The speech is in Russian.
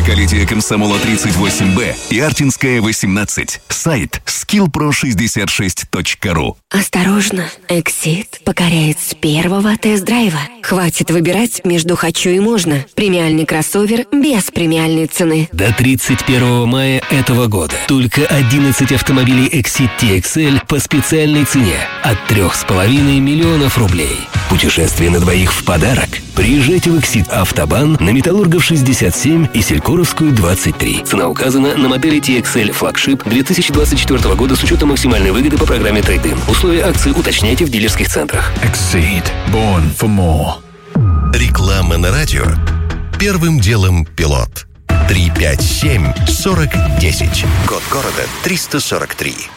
40-летие Комсомола 38Б и Артинская 18. Сайт skillpro66.ru. Осторожно, Exit покоряет с первого тест-драйва. Хватит выбирать между «хочу» и «можно». Премиальный кроссовер без премиальной цены. До 31 мая этого года только 11 автомобилей Exit TXL по специальной цене от 3,5 миллионов рублей. Путешествие на двоих в подарок. Приезжайте в Exit Автобан на Металлургов 67 и Селькоровскую 23. Цена указана на модели TXL флагшип 2024 года с учетом максимальной выгоды по программе Trade-in. Условия акции уточняйте в дилерских центрах. Exit. Born for more. Реклама на радио. Первым делом пилот. 357-4010. Код города 343.